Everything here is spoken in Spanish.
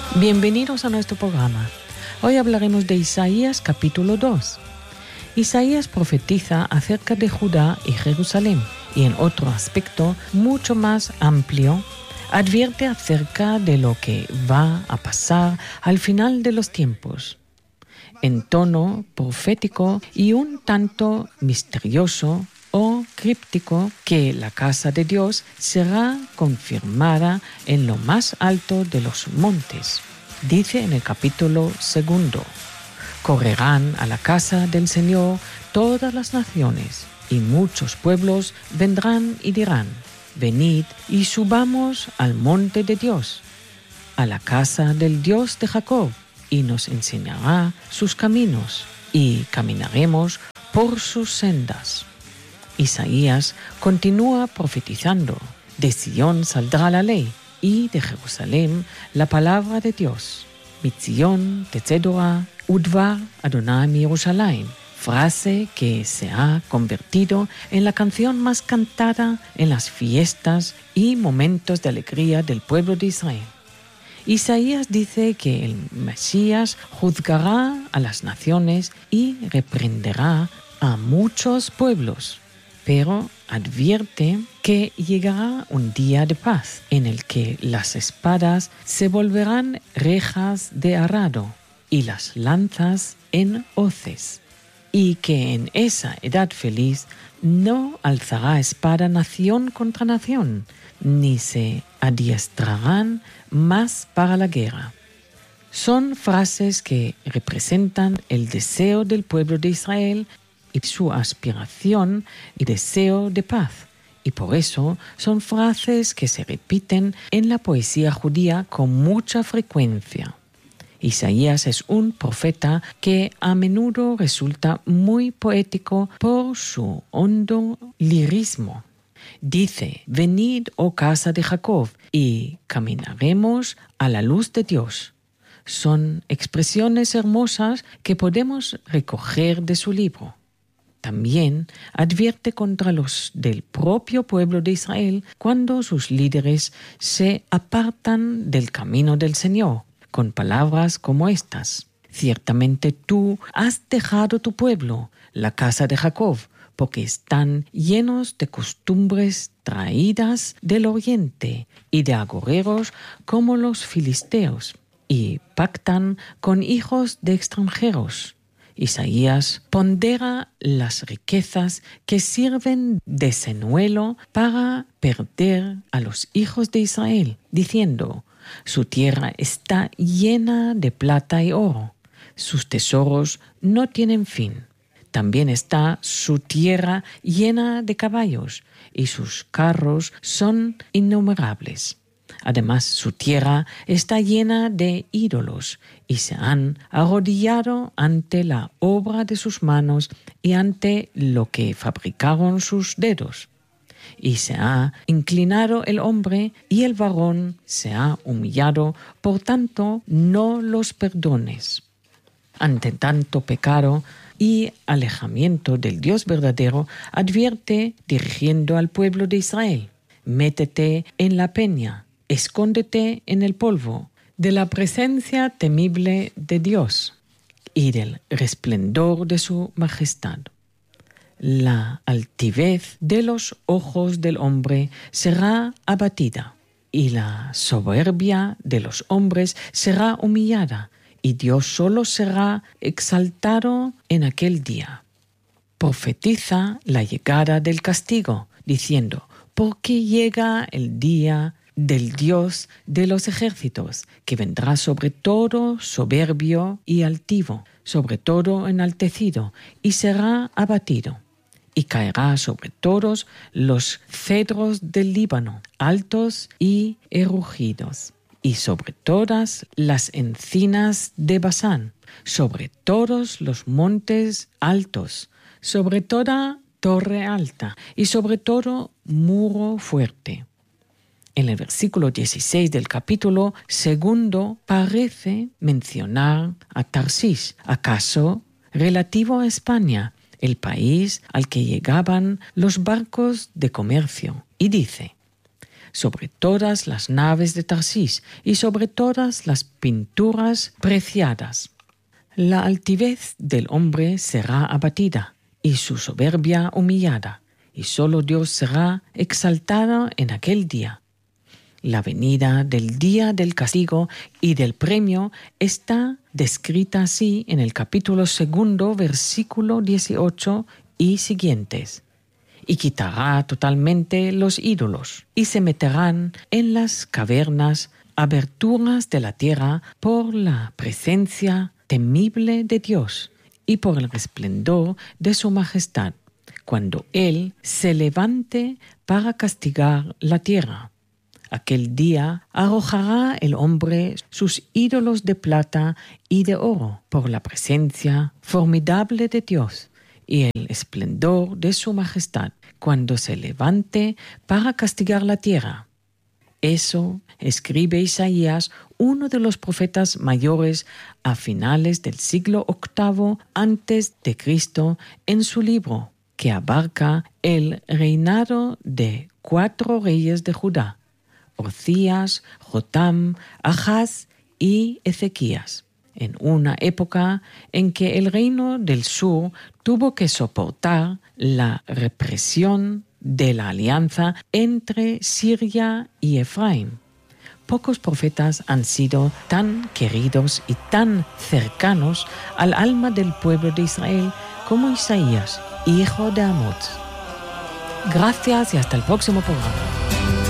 Bienvenidos a nuestro programa. Hoy hablaremos de Isaías capítulo 2. Isaías profetiza acerca de Judá y Jerusalén y en otro aspecto mucho más amplio advierte acerca de lo que va a pasar al final de los tiempos. En tono profético y un tanto misterioso o críptico que la casa de Dios será confirmada en lo más alto de los montes. Dice en el capítulo 2, correrán a la casa del Señor todas las naciones, y muchos pueblos vendrán y dirán, venid y subamos al monte de Dios, a la casa del Dios de Jacob, y nos enseñará sus caminos, y caminaremos por sus sendas. Isaías continúa profetizando, de Sión saldrá la ley, y de Jerusalén la palabra de Dios. Mitzion tetzedora udvar Adonai Yerushalayim, frase que se ha convertido en la canción más cantada en las fiestas y momentos de alegría del pueblo de Israel. Isaías dice que el Mesías juzgará a las naciones y reprenderá a muchos pueblos, pero advierte que llegará un día de paz en el que las espadas se volverán rejas de arado y las lanzas en hoces, y que en esa edad feliz no alzará espada nación contra nación, ni se adiestrarán más para la guerra. Son frases que representan el deseo del pueblo de Israel y su aspiración y deseo de paz, y por eso son frases que se repiten en la poesía judía con mucha frecuencia. Isaías es un profeta que a menudo resulta muy poético por su hondo lirismo. Dice, venid, oh casa de Jacob, y caminaremos a la luz de Dios. Son expresiones hermosas que podemos recoger de su libro. También advierte contra los del propio pueblo de Israel cuando sus líderes se apartan del camino del Señor, con palabras como estas. Ciertamente tú has dejado tu pueblo, la casa de Jacob, porque están llenos de costumbres traídas del oriente y de agoreros como los filisteos, y pactan con hijos de extranjeros. Isaías pondera las riquezas que sirven de señuelo para perder a los hijos de Israel, diciendo, su tierra está llena de plata y oro, sus tesoros no tienen fin. También está su tierra llena de caballos, y sus carros son innumerables. Además, su tierra está llena de ídolos, y se han arrodillado ante la obra de sus manos y ante lo que fabricaron sus dedos. Y se ha inclinado el hombre, y el varón se ha humillado, por tanto no los perdones. Ante tanto pecado y alejamiento del Dios verdadero, advierte dirigiendo al pueblo de Israel, métete en la peña, escóndete en el polvo, de la presencia temible de Dios y del resplendor de su majestad. La altivez de los ojos del hombre será abatida, y la soberbia de los hombres será humillada, y Dios solo será exaltado en aquel día. Profetiza la llegada del castigo, diciendo, porque llega el día del Dios de los ejércitos, que vendrá sobre todo soberbio y altivo, sobre todo enaltecido, y será abatido. Y caerá sobre todos los cedros del Líbano, altos y erguidos, y sobre todas las encinas de Basán, sobre todos los montes altos, sobre toda torre alta, y sobre todo muro fuerte. En el versículo 16 del capítulo 2 parece mencionar a Tarsis, acaso relativo a España, el país al que llegaban los barcos de comercio, y dice, sobre todas las naves de Tarsís y sobre todas las pinturas preciadas. La altivez del hombre será abatida y su soberbia humillada, y solo Dios será exaltado en aquel día. La venida del día del castigo y del premio está descrita así en el capítulo 2, versículo 18 y siguientes. Y quitará totalmente los ídolos, y se meterán en las cavernas, aberturas de la tierra, por la presencia temible de Dios y por el resplendor de su majestad, cuando Él se levante para castigar la tierra. Aquel día arrojará el hombre sus ídolos de plata y de oro por la presencia formidable de Dios y el esplendor de su majestad, cuando se levante para castigar la tierra. Eso escribe Isaías, uno de los profetas mayores a finales del siglo VIII antes de Cristo, en su libro, que abarca el reinado de 4 reyes de Judá: Ocías, Jotam, Ahaz y Ezequías, en una época en que el reino del sur tuvo que soportar la represión de la alianza entre Siria y Efraín. Pocos profetas han sido tan queridos y tan cercanos al alma del pueblo de Israel como Isaías, hijo de Amoz. Gracias y hasta el próximo programa.